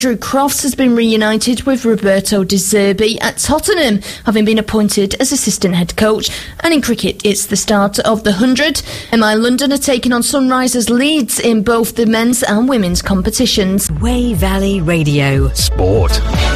Drew Crofts has been reunited with Roberto De Zerbi at Tottenham, having been appointed as assistant head coach. And in cricket, it's the start of the 100. MI London are taking on Sunrisers Leeds in both the men's and women's competitions. Way Valley Radio. Sport.